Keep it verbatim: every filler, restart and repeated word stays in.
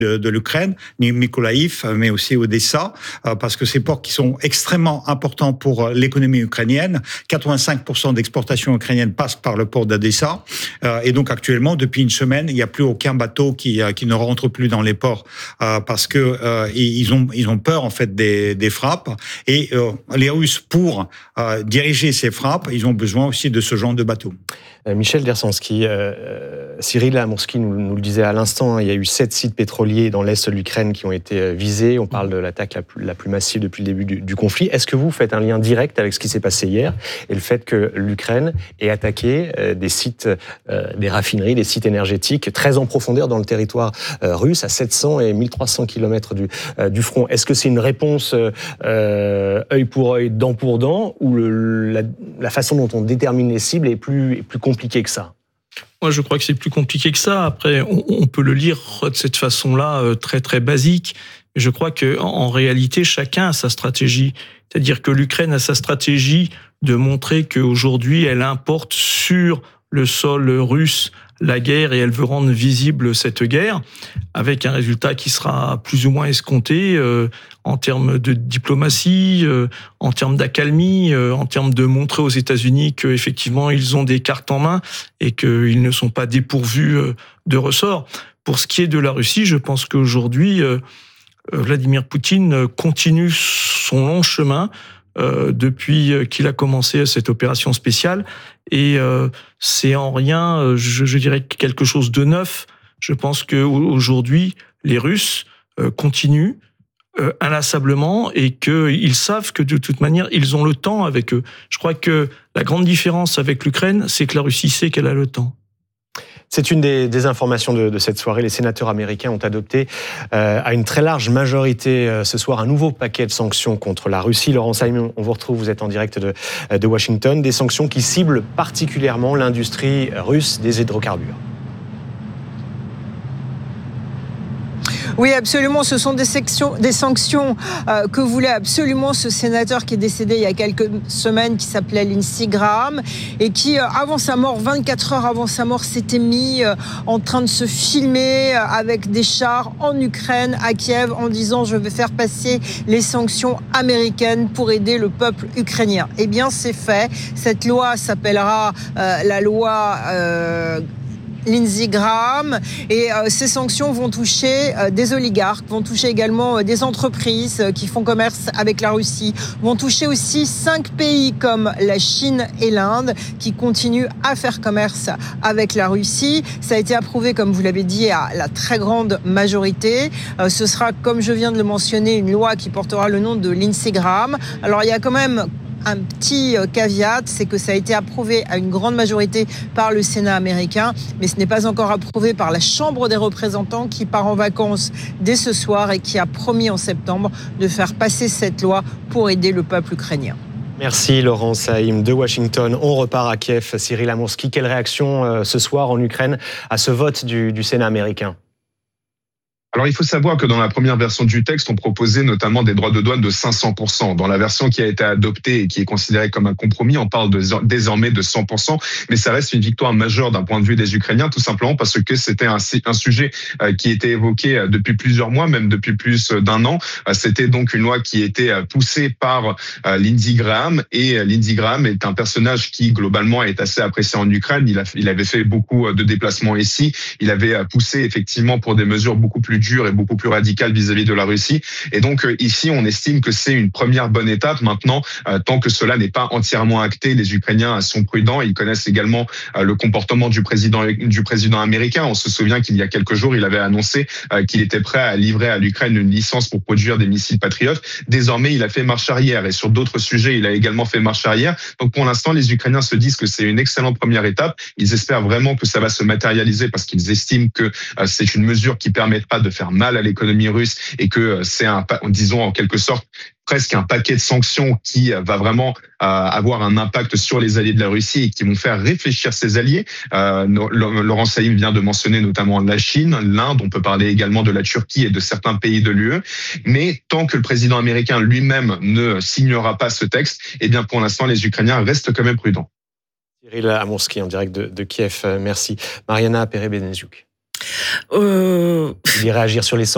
de, de l'Ukraine, Mykolaïv, mais aussi Odessa, euh, parce que ces ports qui sont extrêmement importants pour l'économie ukrainienne. quatre-vingt-cinq pour cent d'exportation ukrainienne passe par le port d'Odessa. Euh, et donc actuellement, depuis une semaine, il n'y a plus aucun bateau qui, euh, qui ne rentre plus dans les ports euh, parce que euh, ils ont ils ont peur en fait des, des frappes. Et euh, les Russes, pour euh, diriger ces frappes, ils ont besoin aussi de ce genre de bateaux. Michel Dersanski, euh, Cyril Amourski nous, nous le disait à l'instant, il y a eu sept sites pétroliers dans l'est de l'Ukraine qui ont été visés. On parle de l'attaque la plus, la plus massive depuis le début du, du conflit. Est-ce que vous faites un lien direct avec ce qui s'est passé hier et le fait que l'Ukraine ait attaqué euh, des sites, euh, des raffineries, des sites énergétiques très en profondeur dans le territoire euh, russe, à sept cents et mille trois cents kilomètres du, euh, du front? Est-ce que c'est une réponse euh, œil pour œil, dent pour dent, ou le, la, la façon dont on détermine les cibles est plus, est plus compliquée que ça? Moi, je crois que c'est plus compliqué que ça. Après, on, on peut le lire de cette façon-là, euh, très très basique. Je crois que en, en réalité, chacun a sa stratégie. C'est-à-dire que l'Ukraine a sa stratégie de montrer qu'aujourd'hui, elle importe sur le sol russe la guerre et elle veut rendre visible cette guerre, avec un résultat qui sera plus ou moins escompté euh, en termes de diplomatie, euh, en termes d'accalmie, euh, en termes de montrer aux États-Unis qu'effectivement ils ont des cartes en main et qu'ils ne sont pas dépourvus euh, de ressorts. Pour ce qui est de la Russie, je pense qu'aujourd'hui, euh, Vladimir Poutine continue son long chemin Euh, depuis qu'il a commencé cette opération spéciale, et euh, c'est en rien, euh, je, je dirais, quelque chose de neuf. Je pense qu'aujourd'hui, les Russes euh, continuent euh, inlassablement et qu'ils savent que de toute manière, ils ont le temps avec eux. Je crois que la grande différence avec l'Ukraine, c'est que la Russie sait qu'elle a le temps. C'est une des, des informations de, de cette soirée. Les sénateurs américains ont adopté euh, à une très large majorité euh, ce soir un nouveau paquet de sanctions contre la Russie. Laurent Saïm, on vous retrouve, vous êtes en direct de, de Washington. Des sanctions qui ciblent particulièrement l'industrie russe des hydrocarbures. Oui, absolument. Ce sont des, sections, des sanctions euh, que voulait absolument ce sénateur qui est décédé il y a quelques semaines, qui s'appelait Lindsey Graham, et qui, euh, avant sa mort, vingt-quatre heures avant sa mort, s'était mis euh, en train de se filmer euh, avec des chars en Ukraine, à Kiev, en disant « je vais faire passer les sanctions américaines pour aider le peuple ukrainien ». Eh bien, c'est fait. Cette loi s'appellera euh, la loi... Euh, Lindsey Graham, et euh, ces sanctions vont toucher euh, des oligarques, vont toucher également euh, des entreprises euh, qui font commerce avec la Russie, vont toucher aussi cinq pays comme la Chine et l'Inde qui continuent à faire commerce avec la Russie. Ça a été approuvé, comme vous l'avez dit, à la très grande majorité. Euh, ce sera, comme je viens de le mentionner, une loi qui portera le nom de Lindsey Graham. Alors il y a quand même un petit caveat, c'est que ça a été approuvé à une grande majorité par le Sénat américain, mais ce n'est pas encore approuvé par la Chambre des représentants qui part en vacances dès ce soir et qui a promis en septembre de faire passer cette loi pour aider le peuple ukrainien. Merci Laurent Saïm de Washington. On repart à Kiev. Cyril Amourski, quelle réaction euh, ce soir en Ukraine à ce vote du, du Sénat américain ? Alors, il faut savoir que dans la première version du texte, on proposait notamment des droits de douane de cinq cents pour cent. Dans la version qui a été adoptée et qui est considérée comme un compromis, on parle de, désormais de cent pour cent. Mais ça reste une victoire majeure d'un point de vue des Ukrainiens, tout simplement parce que c'était un, un sujet qui était évoqué depuis plusieurs mois, même depuis plus d'un an. C'était donc une loi qui était poussée par Lindsey Graham. Et Lindsey Graham est un personnage qui, globalement, est assez apprécié en Ukraine. Il, a, il avait fait beaucoup de déplacements ici. Il avait poussé, effectivement, pour des mesures beaucoup plus dur et beaucoup plus radical vis-à-vis de la Russie. Et donc euh, ici, on estime que c'est une première bonne étape. Maintenant, euh, tant que cela n'est pas entièrement acté, les Ukrainiens sont prudents. Ils connaissent également euh, le comportement du président du président américain. On se souvient qu'il y a quelques jours, il avait annoncé euh, qu'il était prêt à livrer à l'Ukraine une licence pour produire des missiles patriotes. Désormais, il a fait marche arrière. Et sur d'autres sujets, il a également fait marche arrière. Donc pour l'instant, les Ukrainiens se disent que c'est une excellente première étape. Ils espèrent vraiment que ça va se matérialiser parce qu'ils estiment que euh, c'est une mesure qui permettra de faire mal à l'économie russe et que c'est un, disons en quelque sorte, presque un paquet de sanctions qui va vraiment euh, avoir un impact sur les alliés de la Russie et qui vont faire réfléchir ses alliés. Euh, Laurent Saïm vient de mentionner notamment la Chine, l'Inde, on peut parler également de la Turquie et de certains pays de l'U E. Mais tant que le président américain lui-même ne signera pas ce texte, eh bien pour l'instant les Ukrainiens restent quand même prudents. Cyril Amourski en direct de, de Kiev, merci. Mariana Perez-Beneziouk. Euh... Vous voulez réagir sur les